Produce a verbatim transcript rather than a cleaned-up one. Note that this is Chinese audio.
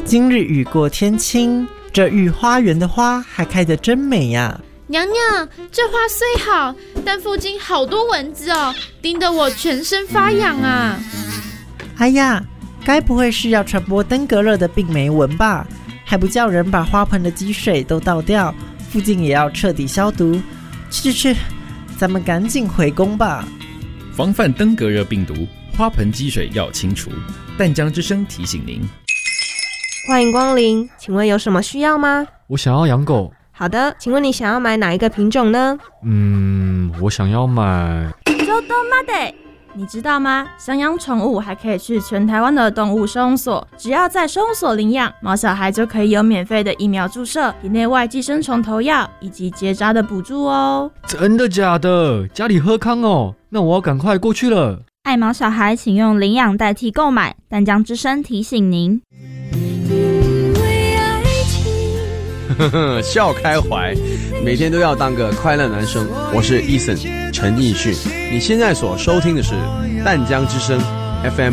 今日雨过天晴，这御花园的花还开得真美呀！ 娘娘，这花虽好，但附近好多蚊子哦，叮得我全身发痒啊！ 哎呀，该不会是要传播登革热的病媒蚊吧？还不叫人把花盆的积水都倒掉，附近也要彻底消毒。去去去，咱们赶紧回宫吧。 防范登革热病毒，花盆积水要清除。淡江之声提醒您。 欢迎光临，请问有什么需要吗？ 我想要养狗。 好的，请问你想要买哪一个品种呢？ 嗯，我想要买。 就都妈的，你知道吗？想养宠物还可以去全台湾的动物收容所，只要在收容所领养，毛小孩就可以有免费的疫苗注射、体内外寄生虫投药以及结扎的补助哦。 真的假的？家里喝康哦，那我要赶快过去了。 爱毛小孩请用领养代替购买，淡江之声提醒您。 笑开怀，每天都要当个快乐男生。我是 Eason 陈奕迅，你现在所收听的是淡江之声 F M